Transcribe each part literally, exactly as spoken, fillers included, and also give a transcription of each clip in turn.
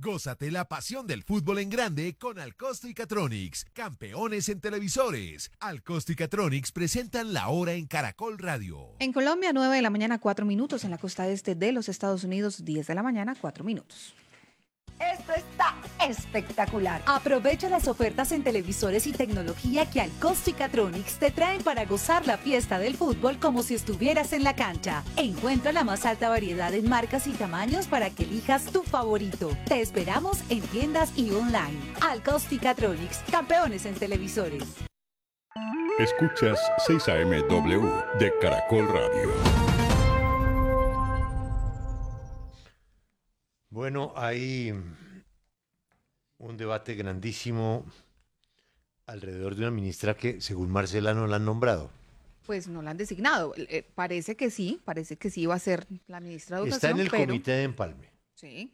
Gózate la pasión del fútbol en grande con Alcosto y Catronics, campeones en televisores. Alcosto y Catronics presentan La Hora en Caracol Radio. En Colombia, nueve de la mañana, cuatro minutos. En la costa este de los Estados Unidos, diez de la mañana, cuatro minutos. Esto está espectacular. Aprovecha las ofertas en televisores y tecnología que Alcosto y Catronics te traen para gozar la fiesta del fútbol como si estuvieras en la cancha. Encuentra la más alta variedad en marcas y tamaños para que elijas tu favorito. Te esperamos en tiendas y online. Alcosto y Catronics, campeones en televisores. Escuchas seis A M W de Caracol Radio. Bueno, hay un debate grandísimo alrededor de una ministra que, según Marcela, no la han nombrado. Pues no la han designado. Eh, parece que sí, parece que sí va a ser la ministra de Está Educación. en el pero... comité de empalme. Sí.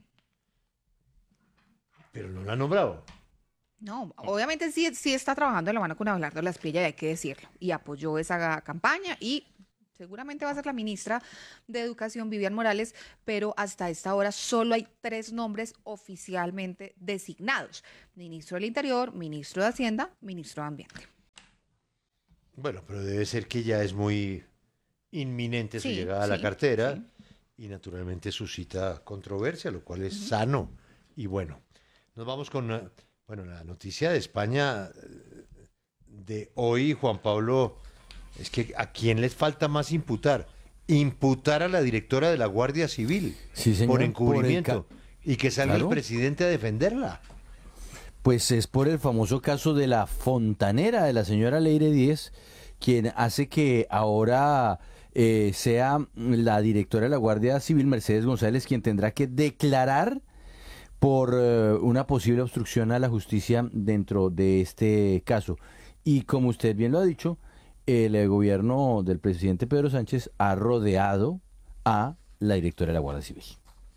Pero no la han nombrado. No, obviamente sí, sí está trabajando de la mano con Abelardo Lasprilla, y hay que decirlo. Y apoyó esa campaña y seguramente va a ser la ministra de Educación, Vivian Morales, pero hasta esta hora solo hay tres nombres oficialmente designados: ministro del Interior, ministro de Hacienda, ministro de Ambiente. Bueno, pero debe ser que ya es muy inminente su Sí, llegada a la sí, cartera sí. y naturalmente suscita controversia, lo cual es uh-huh. sano y bueno. Nos vamos con, uh, bueno, la noticia de España de hoy, Juan Pablo. Es que ¿a quién les falta más imputar? Imputar a la directora de la Guardia Civil sí, señor, por encubrimiento por y que salga claro. el presidente a defenderla. Pues es por el famoso caso de la fontanera de la señora Leire Díez, quien hace que ahora eh, sea la directora de la Guardia Civil, Mercedes González, quien tendrá que declarar por eh, una posible obstrucción a la justicia dentro de este caso. Y como usted bien lo ha dicho, el gobierno del presidente Pedro Sánchez ha rodeado a la directora de la Guardia Civil.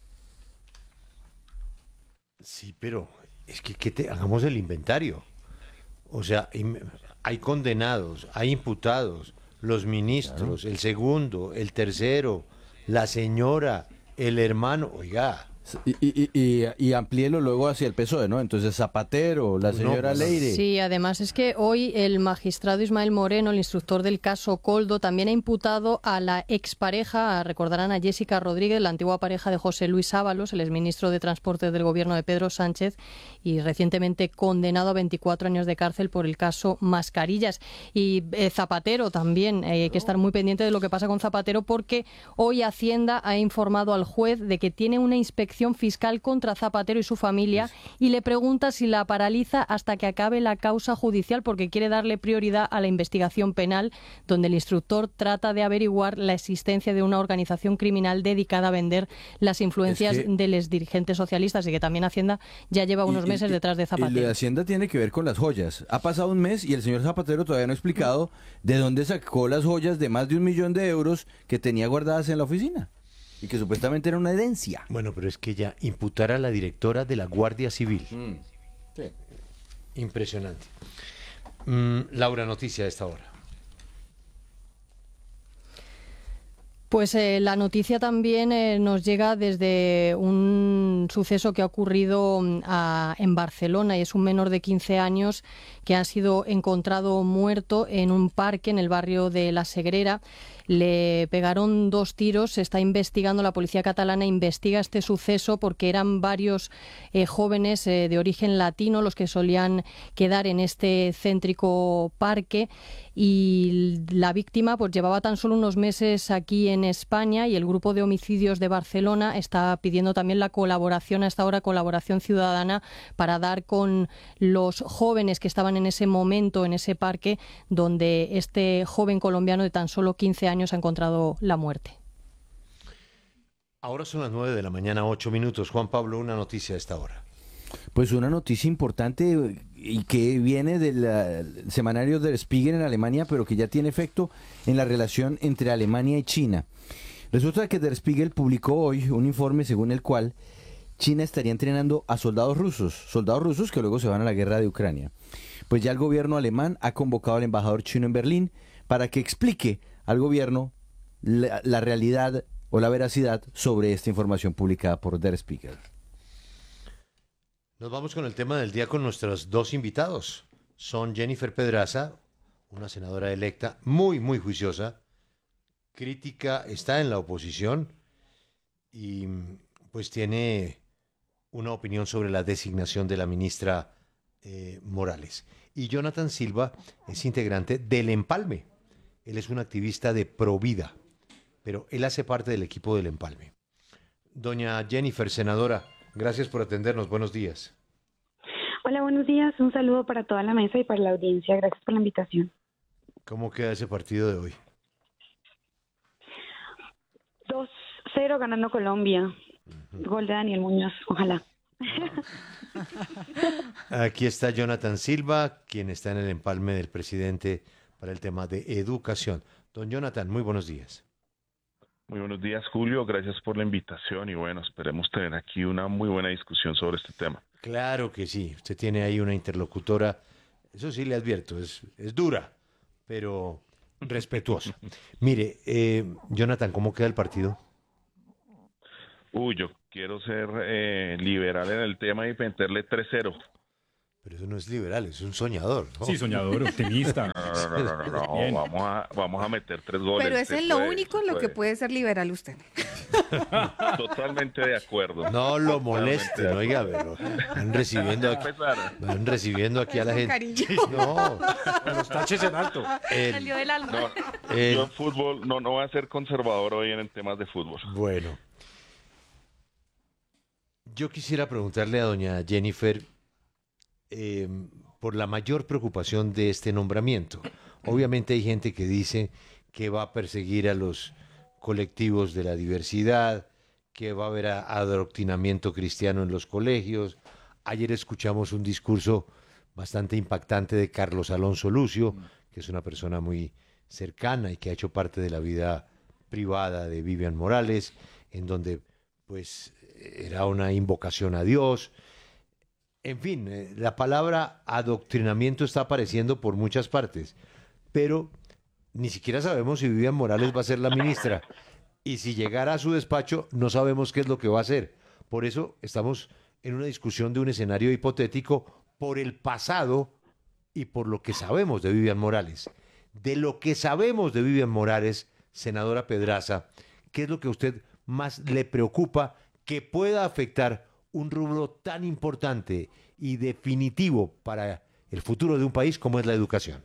Sí, pero es que, que te, hagamos el inventario. O sea, hay condenados, hay imputados, los ministros, claro. el segundo, el tercero, la señora, el hermano, oiga. Y, y, y, y amplíelo luego hacia el P S O E, ¿no? Entonces Zapatero, la señora no, Leire. Sí, además es que hoy el magistrado Ismael Moreno, el instructor del caso Coldo, también ha imputado a la expareja, recordarán a Jessica Rodríguez, la antigua pareja de José Luis Ábalos, el exministro de Transportes del gobierno de Pedro Sánchez, y recientemente condenado a veinticuatro años de cárcel por el caso Mascarillas. Y eh, Zapatero también, eh, hay que estar muy pendiente de lo que pasa con Zapatero, porque hoy Hacienda ha informado al juez de que tiene una inspección fiscal contra Zapatero y su familia y le pregunta si la paraliza hasta que acabe la causa judicial, porque quiere darle prioridad a la investigación penal, donde el instructor trata de averiguar la existencia de una organización criminal dedicada a vender las influencias es que... de los dirigentes socialistas, y que también Hacienda ya lleva unos y, meses y, detrás de Zapatero. Y lo de Hacienda tiene que ver con las joyas. Ha pasado un mes y el señor Zapatero todavía no ha explicado de dónde sacó las joyas de más de un millón de euros que tenía guardadas en la oficina. Y que supuestamente era una herencia. Bueno, pero es que ya imputar a la directora de la Guardia Civil. Mm. Sí. Impresionante. Mm, Laura, noticia de esta hora. Pues eh, la noticia también eh, nos llega desde un suceso que ha ocurrido a, en Barcelona, y es un menor de quince años que ha sido encontrado muerto en un parque en el barrio de La Segrera. Le pegaron dos tiros, se está investigando, la policía catalana investiga este suceso porque eran varios eh, jóvenes eh, de origen latino los que solían quedar en este céntrico parque, y la víctima pues llevaba tan solo unos meses aquí en España, y el grupo de homicidios de Barcelona está pidiendo también la colaboración, a esta hora colaboración ciudadana, para dar con los jóvenes que estaban en ese momento en ese parque donde este joven colombiano de tan solo quince años ha encontrado la muerte. Ahora son las nueve de la mañana, ocho minutos. Juan Pablo, una noticia a esta hora. Pues una noticia importante y que viene del semanario Der Spiegel en Alemania, pero que ya tiene efecto en la relación entre Alemania y China. Resulta que Der Spiegel publicó hoy un informe según el cual China estaría entrenando a soldados rusos, soldados rusos que luego se van a la guerra de Ucrania. Pues ya el gobierno alemán ha convocado al embajador chino en Berlín para que explique al gobierno la, la realidad o la veracidad sobre esta información publicada por Der Spiegel. Nos vamos con el tema del día con nuestros dos invitados. Son Jennifer Pedraza, una senadora electa muy, muy juiciosa, crítica, está en la oposición y pues tiene una opinión sobre la designación de la ministra eh, Morales. Y Jonathan Silva es integrante del Empalme. Él es un activista de Provida, pero él hace parte del equipo del Empalme. Doña Jennifer, senadora, gracias por atendernos. Buenos días. Hola, buenos días. Un saludo para toda la mesa y para la audiencia. Gracias por la invitación. ¿Cómo queda ese partido de hoy? dos cero ganando Colombia. Uh-huh. Gol de Daniel Muñoz, ojalá. Aquí está Jonathan Silva, quien está en el empalme del presidente para el tema de educación. Don Jonathan, muy buenos días. Muy buenos días, Julio. Gracias por la invitación y bueno, esperemos tener aquí una muy buena discusión sobre este tema. Claro que sí. Usted tiene ahí una interlocutora, eso sí le advierto, es, es dura, pero respetuosa. Mire, eh, Jonathan, ¿cómo queda el partido? Uy, yo quiero ser eh, liberal en el tema y meterle tres cero. Pero eso no es liberal, es un soñador, ¿no? Sí, soñador, optimista. No, no, no, no, no, no. Vamos, a, vamos a meter tres goles. Pero es en lo único en lo que puede ser liberal usted. Totalmente de acuerdo. No lo molesten, oiga, pero van recibiendo aquí, van recibiendo aquí a la gente. Cariño. No, los taches en alto. El, Salió del alma. No, el, yo en fútbol no, no voy a ser conservador hoy en temas de fútbol. Bueno. Yo quisiera preguntarle a doña Jennifer eh, por la mayor preocupación de este nombramiento. Obviamente hay gente que dice que va a perseguir a los colectivos de la diversidad, que va a haber adoctrinamiento cristiano en los colegios. Ayer escuchamos un discurso bastante impactante de Carlos Alonso Lucio, que es una persona muy cercana y que ha hecho parte de la vida privada de Vivian Morales, en donde pues era una invocación a Dios. En fin, eh, la palabra adoctrinamiento está apareciendo por muchas partes, pero ni siquiera sabemos si Vivian Morales va a ser la ministra. Y si llegara a su despacho, no sabemos qué es lo que va a hacer. Por eso estamos en una discusión de un escenario hipotético por el pasado y por lo que sabemos de Vivian Morales. De lo que sabemos de Vivian Morales, senadora Pedraza, ¿qué es lo que a usted más le preocupa que pueda afectar un rubro tan importante y definitivo para el futuro de un país como es la educación?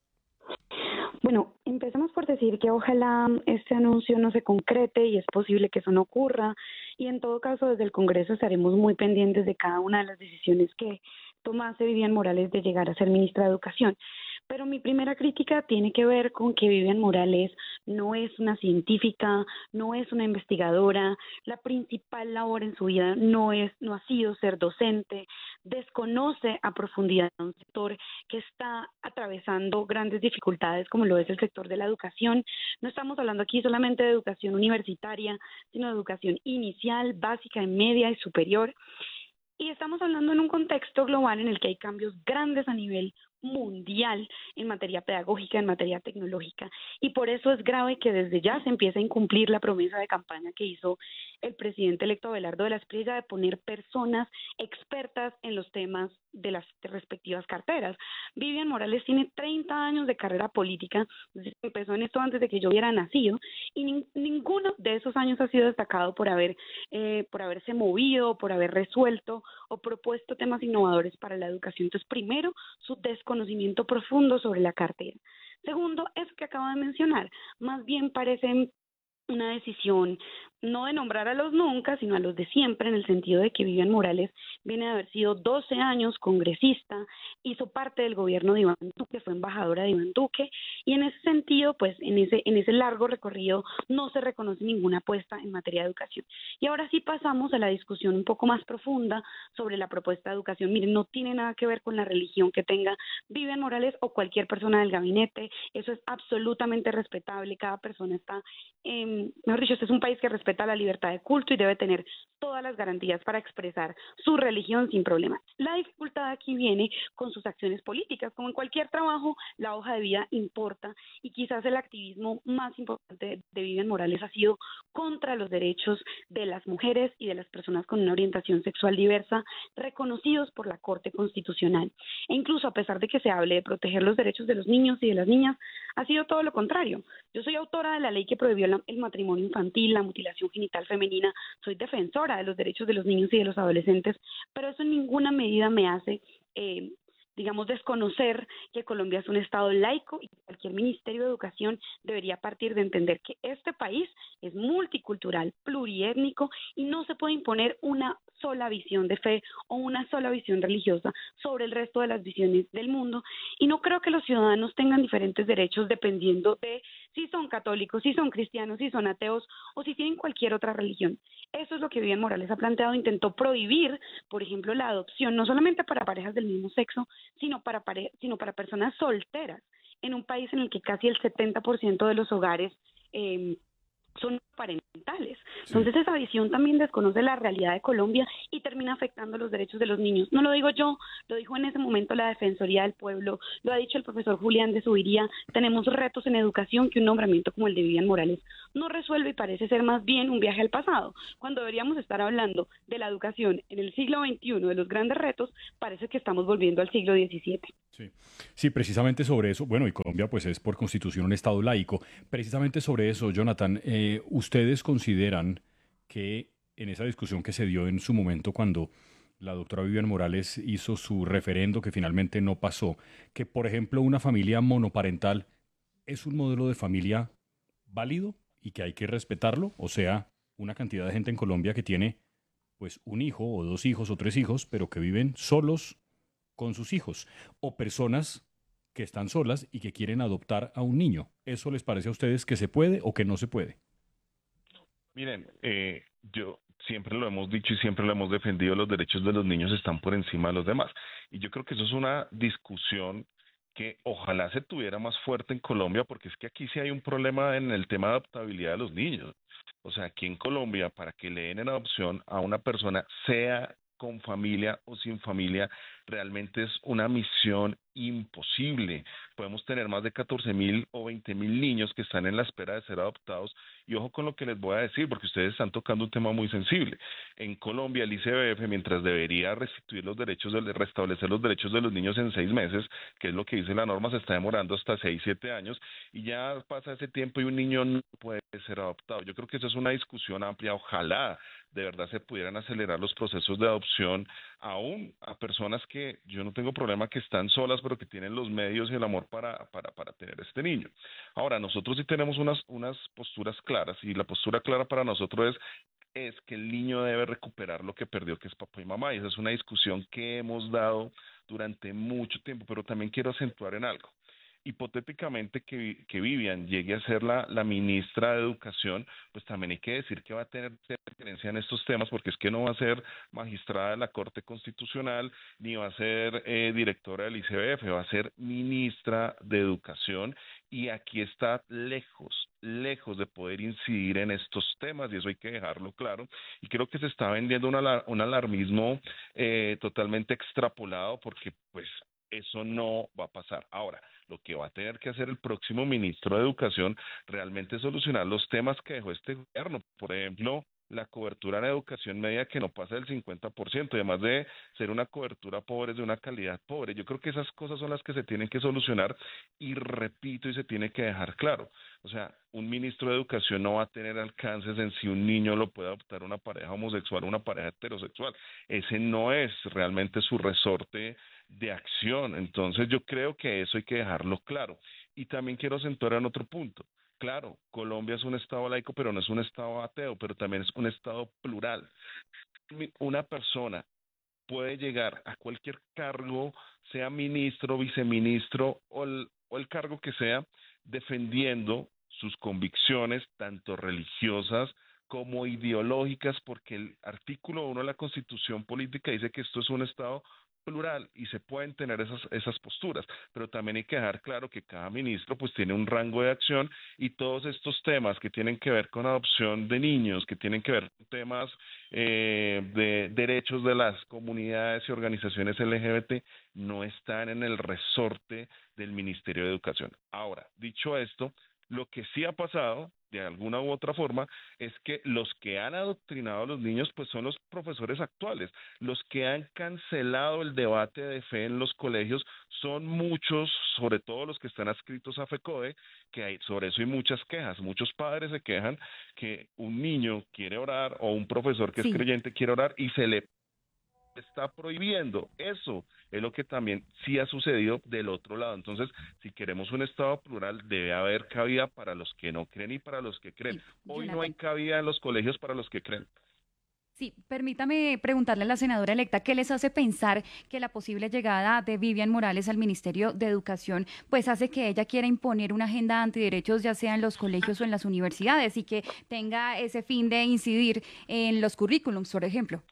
Bueno, empecemos por decir que ojalá este anuncio no se concrete y es posible que eso no ocurra, y en todo caso desde el Congreso estaremos muy pendientes de cada una de las decisiones que tomase Vivian Morales de llegar a ser ministra de Educación. Pero mi primera crítica tiene que ver con que Vivian Morales no es una científica, no es una investigadora, la principal labor en su vida no es, no ha sido ser docente, desconoce a profundidad un sector que está atravesando grandes dificultades como lo es el sector de la educación. No estamos hablando aquí solamente de educación universitaria, sino de educación inicial, básica, media y superior. Y estamos hablando en un contexto global en el que hay cambios grandes a nivel mundial en materia pedagógica, en materia tecnológica, y por eso es grave que desde ya se empiece a incumplir la promesa de campaña que hizo el presidente electo Abelardo de la Espriella de poner personas expertas en los temas de las respectivas carteras. Vivian Morales tiene treinta años de carrera política, empezó en esto antes de que yo hubiera nacido, y nin- ninguno de esos años ha sido destacado por haber eh, por haberse movido, por haber resuelto o propuesto temas innovadores para la educación. Entonces, primero, su desconocimiento profundo sobre la cartera. Segundo, eso que acabo de mencionar, más bien parece una decisión no de nombrar a los nunca, sino a los de siempre, en el sentido de que Vivian Morales viene de haber sido doce años congresista, hizo parte del gobierno de Iván Duque, fue embajadora de Iván Duque, y en ese sentido, pues en ese, en ese largo recorrido no se reconoce ninguna apuesta en materia de educación. Y ahora sí pasamos a la discusión un poco más profunda sobre la propuesta de educación. Miren, no tiene nada que ver con la religión que tenga Vivian Morales o cualquier persona del gabinete, eso es absolutamente respetable, cada persona está eh, eh, mejor dicho, este es un país que respeta la libertad de culto y debe tener todas las garantías para expresar su religión sin problema. La dificultad aquí viene con sus acciones políticas. Como en cualquier trabajo, la hoja de vida importa y quizás el activismo más importante de Vivian Morales ha sido contra los derechos de las mujeres y de las personas con una orientación sexual diversa reconocidos por la Corte Constitucional. E incluso a pesar de que se hable de proteger los derechos de los niños y de las niñas, ha sido todo lo contrario. Yo soy autora de la ley que prohibió la, el matrimonio infantil, la mutilación genital femenina, soy defensora de los derechos de los niños y de los adolescentes, pero eso en ninguna medida me hace, eh, digamos, desconocer que Colombia es un Estado laico y que cualquier Ministerio de Educación debería partir de entender que este país es multicultural, pluriétnico y no se puede imponer una sola visión de fe o una sola visión religiosa sobre el resto de las visiones del mundo. Y no creo que los ciudadanos tengan diferentes derechos dependiendo de si son católicos, si son cristianos, si son ateos o si tienen cualquier otra religión. Eso es lo que Vivian Morales ha planteado. Intentó prohibir, por ejemplo, la adopción, no solamente para parejas del mismo sexo, sino para, pare sino para personas solteras, en un país en el que casi el setenta por ciento de los hogares eh, son parentales. Entonces esa visión también desconoce la realidad de Colombia y termina afectando los derechos de los niños. No lo digo yo, lo dijo en ese momento la Defensoría del Pueblo, lo ha dicho el profesor Julián de Zuviría. Tenemos retos en educación que un nombramiento como el de Vivian Morales no resuelve y parece ser más bien un viaje al pasado. Cuando deberíamos estar hablando de la educación en el siglo veintiuno, de los grandes retos, parece que estamos volviendo al siglo diecisiete. Sí, sí, precisamente sobre eso, bueno, y Colombia pues es por constitución un Estado laico. Precisamente sobre eso, Jonathan, eh, ¿ustedes consideran que en esa discusión que se dio en su momento cuando la doctora Vivian Morales hizo su referendo que finalmente no pasó, que por ejemplo una familia monoparental es un modelo de familia válido y que hay que respetarlo? O sea, una cantidad de gente en Colombia que tiene pues un hijo o dos hijos o tres hijos, pero que viven solos con sus hijos, o personas que están solas y que quieren adoptar a un niño. ¿Eso les parece a ustedes que se puede o que no se puede? Miren, eh, yo siempre lo hemos dicho y siempre lo hemos defendido, los derechos de los niños están por encima de los demás. Y yo creo que eso es una discusión que ojalá se tuviera más fuerte en Colombia, porque es que aquí sí hay un problema en el tema de adoptabilidad de los niños. O sea, aquí en Colombia, para que le den en adopción a una persona, sea con familia o sin familia, realmente es una misión imposible. Podemos tener más de catorce mil o veinte mil niños que están en la espera de ser adoptados, y ojo con lo que les voy a decir, porque ustedes están tocando un tema muy sensible. En Colombia, el I C B F, mientras debería restituir los derechos, de, restablecer los derechos de los niños en seis meses, que es lo que dice la norma, se está demorando hasta seis, siete años, y ya pasa ese tiempo y un niño no puede ser adoptado. Yo creo que eso es una discusión amplia. Ojalá de verdad se pudieran acelerar los procesos de adopción aún a personas que yo no tengo problema que están solas, pero que tienen los medios y el amor para, para, para tener este niño. Ahora, nosotros sí tenemos unas, unas posturas claras, y la postura clara para nosotros es, es que el niño debe recuperar lo que perdió, que es papá y mamá, y esa es una discusión que hemos dado durante mucho tiempo, pero también quiero acentuar en algo. Hipotéticamente que, que Vivian llegue a ser la, la ministra de Educación, pues también hay que decir que va a tener experiencia en estos temas, porque es que no va a ser magistrada de la Corte Constitucional, ni va a ser eh, directora del I C B F, va a ser ministra de Educación, y aquí está lejos, lejos de poder incidir en estos temas, y eso hay que dejarlo claro, y creo que se está vendiendo un, alar, un alarmismo eh, totalmente extrapolado, porque pues eso no va a pasar. Ahora, lo que va a tener que hacer el próximo ministro de Educación realmente es solucionar los temas que dejó este gobierno. Por ejemplo, la cobertura en educación media que no pasa del cincuenta por ciento, además de ser una cobertura pobre, es de una calidad pobre. Yo creo que esas cosas son las que se tienen que solucionar, y repito, y se tiene que dejar claro. O sea, un ministro de Educación no va a tener alcances en si un niño lo puede adoptar una pareja homosexual o una pareja heterosexual. Ese no es realmente su resorte de acción. Entonces yo creo que eso hay que dejarlo claro. Y también quiero acentuar en otro punto. Claro, Colombia es un Estado laico, pero no es un Estado ateo, pero también es un Estado plural. Una persona puede llegar a cualquier cargo, sea ministro, viceministro o el, o el cargo que sea, defendiendo sus convicciones, tanto religiosas como ideológicas, porque el artículo uno de la Constitución Política dice que esto es un Estado plural y se pueden tener esas, esas posturas, pero también hay que dejar claro que cada ministro pues tiene un rango de acción y todos estos temas que tienen que ver con adopción de niños, que tienen que ver con temas eh, de derechos de las comunidades y organizaciones L G B T no están en el resorte del Ministerio de Educación. Ahora, dicho esto, lo que sí ha pasado, de alguna u otra forma, es que los que han adoctrinado a los niños, pues son los profesores actuales. Los que han cancelado el debate de fe en los colegios son muchos, sobre todo los que están adscritos a FECODE, que hay, sobre eso hay muchas quejas. Muchos padres se quejan que un niño quiere orar o un profesor que Sí. es creyente quiere orar y se le está prohibiendo. Eso es lo que también sí ha sucedido del otro lado. Entonces, si queremos un Estado plural, debe haber cabida para los que no creen y para los que creen. Sí, Hoy no Jonathan. hay cabida en los colegios para los que creen. Sí, permítame preguntarle a la senadora electa, ¿qué les hace pensar que la posible llegada de Vivian Morales al Ministerio de Educación pues hace que ella quiera imponer una agenda antiderechos ya sea en los colegios o en las universidades y que tenga ese fin de incidir en los currículums, por ejemplo?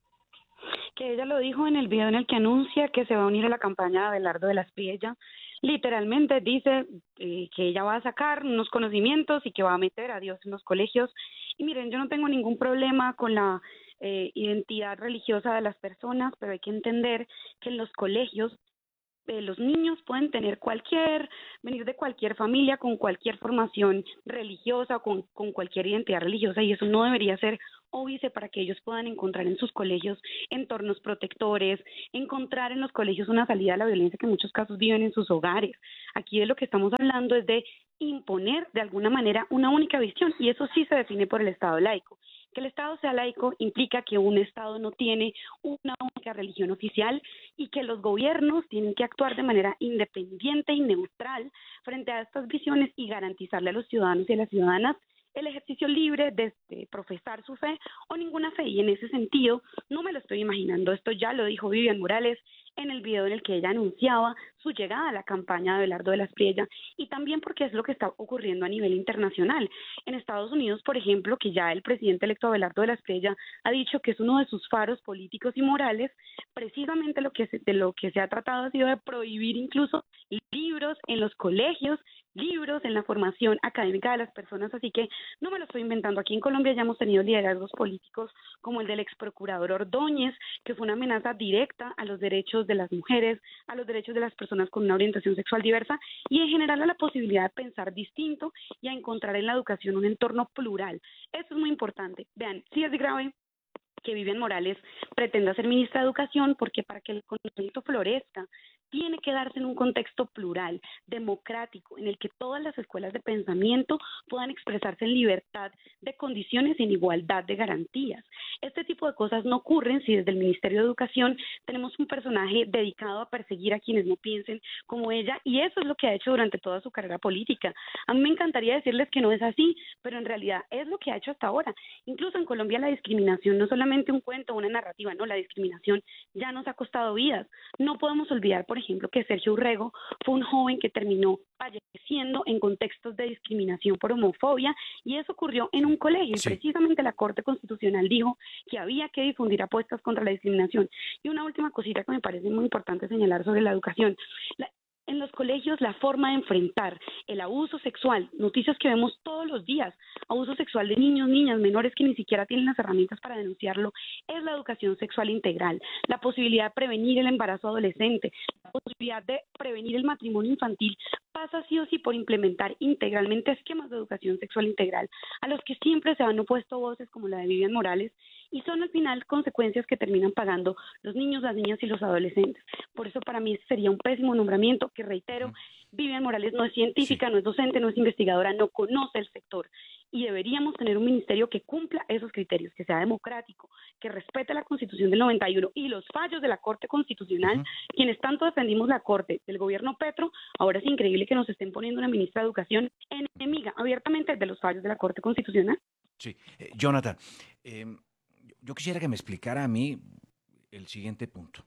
Que ella lo dijo en el video en el que anuncia que se va a unir a la campaña de Abelardo de la Espriella. Literalmente dice eh, que ella va a sacar unos conocimientos y que va a meter a Dios en los colegios. Y miren, yo no tengo ningún problema con la eh, identidad religiosa de las personas, pero hay que entender que en los colegios eh, los niños pueden tener cualquier, venir de cualquier familia, con cualquier formación religiosa, con, con cualquier identidad religiosa, y eso no debería ser óbice para que ellos puedan encontrar en sus colegios entornos protectores, encontrar en los colegios una salida a la violencia que en muchos casos viven en sus hogares. Aquí de lo que estamos hablando es de imponer de alguna manera una única visión, y eso sí se define por el Estado laico. Que el Estado sea laico implica que un Estado no tiene una única religión oficial y que los gobiernos tienen que actuar de manera independiente y neutral frente a estas visiones y garantizarle a los ciudadanos y a las ciudadanas el ejercicio libre de, de profesar su fe o ninguna fe. Y en ese sentido, no me lo estoy imaginando. Esto ya lo dijo Vivian Morales en el video en el que ella anunciaba su llegada a la campaña de Abelardo de la Espriella, y también porque es lo que está ocurriendo a nivel internacional. En Estados Unidos, por ejemplo, que ya el presidente electo Abelardo de la Espriella ha dicho que es uno de sus faros políticos y morales, precisamente lo que se, de lo que se ha tratado ha sido de prohibir incluso libros en los colegios, libros en la formación académica de las personas, así que no me lo estoy inventando. Aquí en Colombia ya hemos tenido liderazgos políticos como el del ex procurador Ordóñez, que fue una amenaza directa a los derechos de las mujeres, a los derechos de las personas con una orientación sexual diversa y en general a la posibilidad de pensar distinto y a encontrar en la educación un entorno plural. Eso es muy importante. Vean, sí es grave que Vivian Morales pretenda ser ministra de Educación, porque para que el conocimiento florezca tiene que darse en un contexto plural, democrático, en el que todas las escuelas de pensamiento puedan expresarse en libertad de condiciones y en igualdad de garantías. Este tipo de cosas no ocurren si desde el Ministerio de Educación tenemos un personaje dedicado a perseguir a quienes no piensen como ella, y eso es lo que ha hecho durante toda su carrera política. A mí me encantaría decirles que no es así, pero en realidad es lo que ha hecho hasta ahora. Incluso en Colombia la discriminación no es solamente un cuento o una narrativa, no, la discriminación ya nos ha costado vidas. No podemos olvidar, por ejemplo, que Sergio Urrego fue un joven que terminó falleciendo en contextos de discriminación por homofobia, y eso ocurrió en un colegio. Sí. Y precisamente la Corte Constitucional dijo que había que difundir apuestas contra la discriminación. Y una última cosita que me parece muy importante señalar sobre la educación. La, en los colegios, la forma de enfrentar el abuso sexual, noticias que vemos todos los días, abuso sexual de niños, niñas, menores que ni siquiera tienen las herramientas para denunciarlo, es la educación sexual integral, la posibilidad de prevenir el embarazo adolescente, la posibilidad de prevenir el matrimonio infantil, pasa sí o sí por implementar integralmente esquemas de educación sexual integral, a los que siempre se han opuesto voces como la de Vivian Morales, y son al final consecuencias que terminan pagando los niños, las niñas y los adolescentes. Por eso para mí ese sería un pésimo nombramiento, que reitero, Vivian Morales no es científica, sí. no es docente, no es investigadora, no conoce el sector, y deberíamos tener un ministerio que cumpla esos criterios, que sea democrático, que respete la Constitución del noventa y uno y los fallos de la Corte Constitucional. Uh-huh. Quienes tanto defendimos la Corte del gobierno Petro, ahora es increíble que nos estén poniendo una ministra de Educación enemiga abiertamente de los fallos de la Corte Constitucional. Sí, eh, Jonathan, eh, yo quisiera que me explicara a mí el siguiente punto.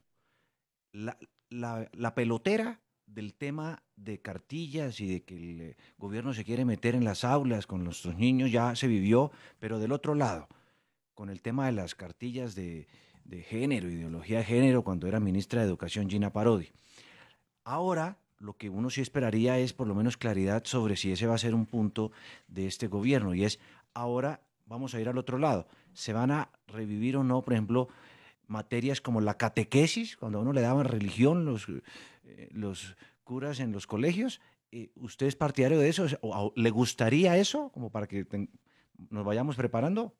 La, la, la pelotera del tema de cartillas y de que el gobierno se quiere meter en las aulas con nuestros niños ya se vivió, pero del otro lado, con el tema de las cartillas de, de género, ideología de género, cuando era ministra de Educación Gina Parodi. Ahora, lo que uno sí esperaría es por lo menos claridad sobre si ese va a ser un punto de este gobierno, y es, ahora vamos a ir al otro lado. ¿Se van a revivir o no, por ejemplo, materias como la catequesis, cuando a uno le daban religión los, eh, los curas en los colegios? Eh, ¿Usted es partidario de eso? ¿O, o, ¿Le gustaría eso, como para que ten, nos vayamos preparando?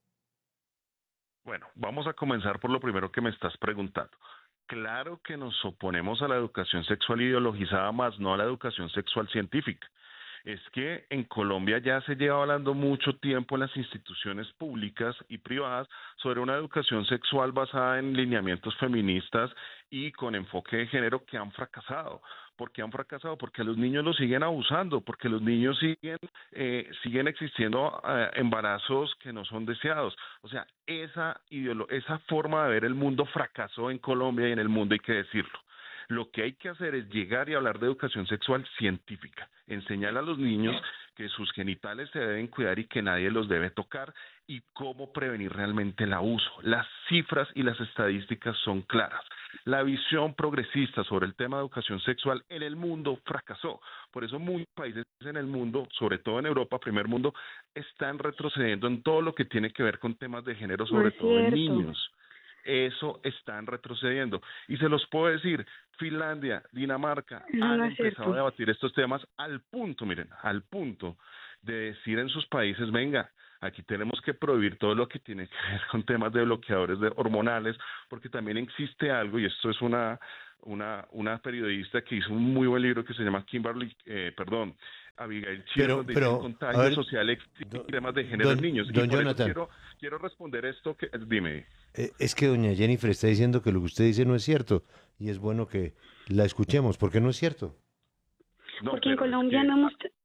Bueno, vamos a comenzar por lo primero que me estás preguntando. Claro que nos oponemos a la educación sexual ideologizada, más no a la educación sexual científica. Es que en Colombia ya se lleva hablando mucho tiempo en las instituciones públicas y privadas sobre una educación sexual basada en lineamientos feministas y con enfoque de género que han fracasado. ¿Por qué han fracasado? Porque los niños los siguen abusando, porque los niños siguen eh, siguen existiendo eh, embarazos que no son deseados. O sea, esa ideolo- esa forma de ver el mundo fracasó en Colombia y en el mundo, hay que decirlo. Lo que hay que hacer es llegar y hablar de educación sexual científica, enseñar a los niños que sus genitales se deben cuidar y que nadie los debe tocar, y cómo prevenir realmente el abuso. Las cifras y las estadísticas son claras. La visión progresista sobre el tema de educación sexual en el mundo fracasó. Por eso muchos países en el mundo, sobre todo en Europa, primer mundo, están retrocediendo en todo lo que tiene que ver con temas de género, sobre todo en niños. Eso están retrocediendo. Y se los puedo decir, Finlandia, Dinamarca no, han no empezado cierto. a debatir estos temas al punto, miren, al punto de decir en sus países, venga, aquí tenemos que prohibir todo lo que tiene que ver con temas de bloqueadores de hormonales, porque también existe algo, y esto es una, una, una periodista que hizo un muy buen libro que se llama Kimberly, eh, perdón, Abigail Chir, Pero- donde pero, dice el a contagio ver, social y temas de género don- en niños. don y por Jonathan. eso quiero, quiero responder esto, que dime. Eh, Es que doña Jennifer está diciendo que lo que usted dice no es cierto y es bueno que la escuchemos, porque no es cierto. No, Porque en pero es Colombia que- no hemos, te-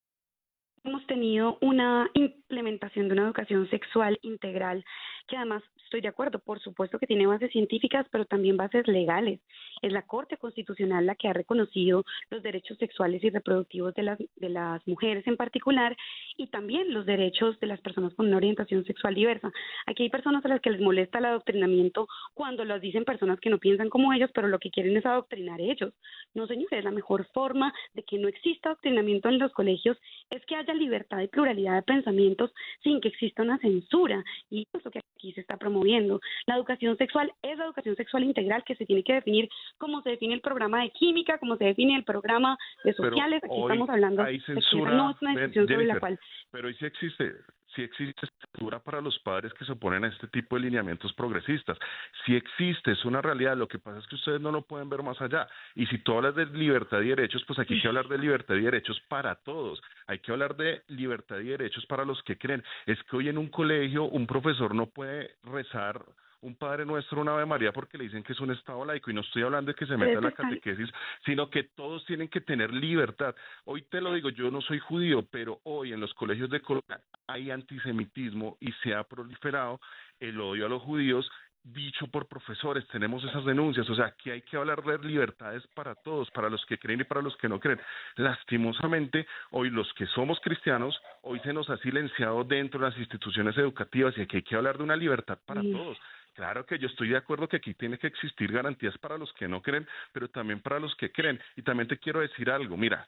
hemos tenido una implementación de una educación sexual integral que además estoy de acuerdo, por supuesto que tiene bases científicas, pero también bases legales. Es la Corte Constitucional la que ha reconocido los derechos sexuales y reproductivos de las, de las mujeres en particular, y también los derechos de las personas con una orientación sexual diversa. Aquí hay personas a las que les molesta el adoctrinamiento cuando lo dicen personas que no piensan como ellos, pero lo que quieren es adoctrinar ellos. No, señores, la mejor forma de que no exista adoctrinamiento en los colegios es que haya libertad y pluralidad de pensamientos sin que exista una censura, y eso es lo que aquí se está promoviendo. La educación sexual es la educación sexual integral, que se tiene que definir como se define el programa de química, como se define el programa de Pero sociales. Aquí hoy estamos hablando hay de que censura, no es una ven, discusión sobre la Jennifer, cual pero hoy sí existe, sí existe censura para los padres que se oponen a este tipo de lineamientos progresistas. Sí existe, es una realidad. Lo que pasa es que ustedes no lo pueden ver más allá. Y si tú hablas de libertad y derechos, pues aquí hay que hablar de libertad y derechos para todos. Hay que hablar de libertad y derechos para los que creen. Es que hoy en un colegio un profesor no puede rezar un Padre Nuestro, una Ave María, porque le dicen que es un Estado laico, y no estoy hablando de que se meta en la catequesis, sino que todos tienen que tener libertad. Hoy te lo digo, yo no soy judío, pero hoy en los colegios de Colombia hay antisemitismo y se ha proliferado el odio a los judíos, dicho por profesores. Tenemos esas denuncias. O sea, que hay que hablar de libertades para todos, para los que creen y para los que no creen. Lastimosamente, hoy los que somos cristianos, hoy se nos ha silenciado dentro de las instituciones educativas, y aquí hay que hablar de una libertad para Sí. todos. Claro que yo estoy de acuerdo que aquí tiene que existir garantías para los que no creen, pero también para los que creen. Y también te quiero decir algo, mira,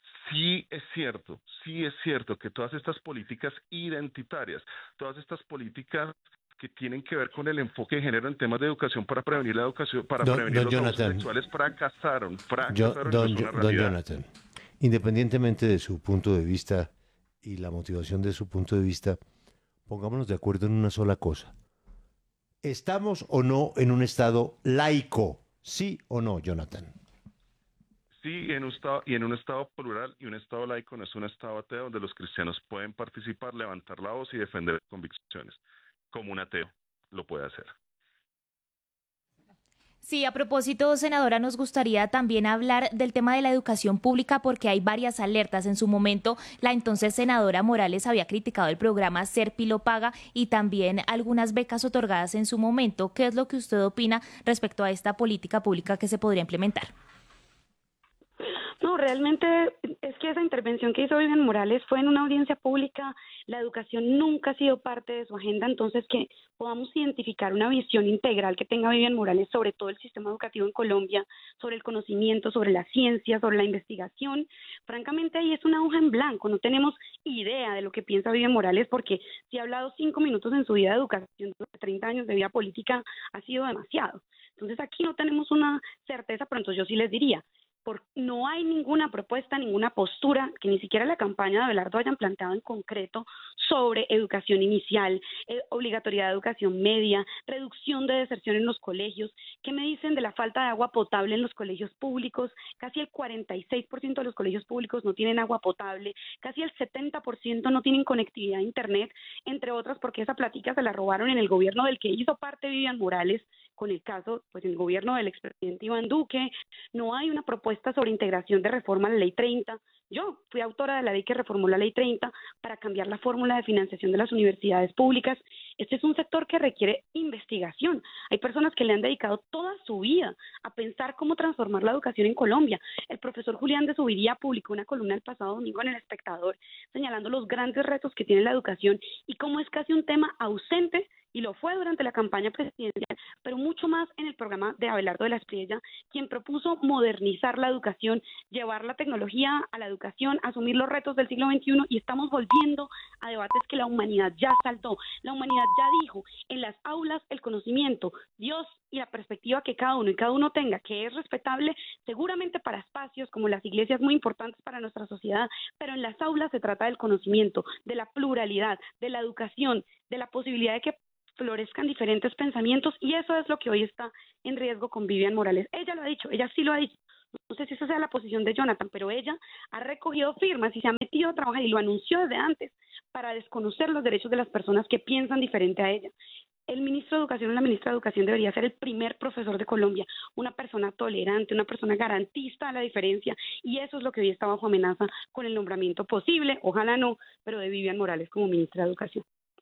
sí es cierto, sí es cierto que todas estas políticas identitarias, todas estas políticas que tienen que ver con el enfoque de género en temas de educación para prevenir la educación, para Don- prevenir don los abusos Jonathan. sexuales, fracasaron, Yo- fracasaron, y don, no es una don realidad. Jonathan, independientemente de su punto de vista y la motivación de su punto de vista, pongámonos de acuerdo en una sola cosa. ¿Estamos o no en un estado laico? ¿Sí o no, Jonathan? Sí, en un estado, y en un estado plural, y un estado laico no es un estado ateo donde los cristianos pueden participar, levantar la voz y defender convicciones, como un ateo lo puede hacer. Sí, a propósito, senadora, nos gustaría también hablar del tema de la educación pública, porque hay varias alertas. En su momento, la entonces senadora Morales había criticado el programa Serpi lo paga y también algunas becas otorgadas en su momento. ¿Qué es lo que usted opina respecto a esta política pública que se podría implementar? No, realmente es que esa intervención que hizo Vivian Morales fue en una audiencia pública, la educación nunca ha sido parte de su agenda, entonces que podamos identificar una visión integral que tenga Vivian Morales sobre todo el sistema educativo en Colombia, sobre el conocimiento, sobre la ciencia, sobre la investigación, francamente ahí es una hoja en blanco, no tenemos idea de lo que piensa Vivian Morales porque si ha hablado cinco minutos en su vida de educación, durante treinta años de vida política ha sido demasiado. Entonces aquí no tenemos una certeza, pero entonces yo sí les diría, por, no hay ninguna propuesta, ninguna postura que ni siquiera la campaña de Abelardo hayan planteado en concreto sobre educación inicial, eh, obligatoriedad de educación media, reducción de deserción en los colegios. ¿Qué me dicen de la falta de agua potable en los colegios públicos? Casi el cuarenta y seis por ciento de los colegios públicos no tienen agua potable, casi el setenta por ciento no tienen conectividad a internet, entre otras porque esa platica se la robaron en el gobierno del que hizo parte Vivian Morales, con el caso, pues en el gobierno del expresidente Iván Duque. No hay una propuesta sobre integración de reforma a la ley treinta. Yo fui autora de la ley que reformó la ley treinta para cambiar la fórmula de financiación de las universidades públicas. Este es un sector que requiere investigación. Hay personas que le han dedicado toda su vida a pensar cómo transformar la educación en Colombia. El profesor Julián de Zuviría publicó una columna el pasado domingo en El Espectador señalando los grandes retos que tiene la educación y cómo es casi un tema ausente, y lo fue durante la campaña presidencial, pero mucho más en el programa de Abelardo de la Espriella, quien propuso modernizar la educación, llevar la tecnología a la educación, asumir los retos del siglo veintiuno, y estamos volviendo a debates que la humanidad ya saltó. La humanidad ya dijo, en las aulas el conocimiento, Dios y la perspectiva que cada uno y cada uno tenga, que es respetable seguramente para espacios como las iglesias muy importantes para nuestra sociedad, pero en las aulas se trata del conocimiento, de la pluralidad, de la educación, de la posibilidad de que florezcan diferentes pensamientos, y eso es lo que hoy está en riesgo con Vivian Morales. Ella lo ha dicho, ella sí lo ha dicho. No sé si esa sea la posición de Jonathan, pero ella ha recogido firmas y se ha metido a trabajar y lo anunció desde antes para desconocer los derechos de las personas que piensan diferente a ella. El ministro de Educación o la ministra de Educación debería ser el primer profesor de Colombia, una persona tolerante, una persona garantista de la diferencia, y eso es lo que hoy está bajo amenaza con el nombramiento posible, ojalá no, pero de Vivian Morales como ministra de Educación.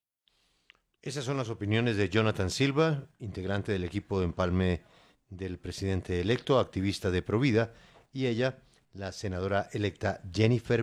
Esas son las opiniones de Jonathan Silva, integrante del equipo de empalme del presidente electo, activista de Provida, y ella, la senadora electa Jennifer